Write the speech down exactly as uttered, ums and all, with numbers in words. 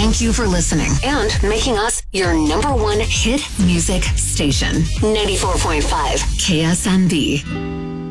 Thank you for listening and making us your number one hit music station. ninety-four point five K S M B.